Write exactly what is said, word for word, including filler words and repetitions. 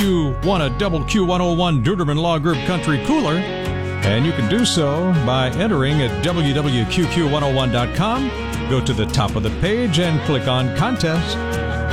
you won a Double Q one oh one Duderman Law Group Country Cooler, and you can do so by entering at w w q q one oh one dot com. Go to the top of the page and click on Contest.